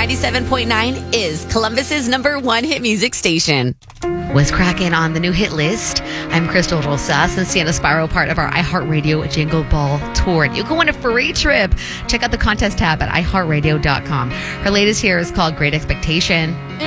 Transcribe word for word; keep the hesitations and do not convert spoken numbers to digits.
ninety-seven point nine is Columbus's number one hit music station. Was cracking on the new hit list. I'm Crystal Rosas and Sienna Spiro, part of our iHeartRadio Jingle Ball Tour. And you can win a free trip. Check out the contest tab at i heart radio dot com. Her latest here is called Great Expectation.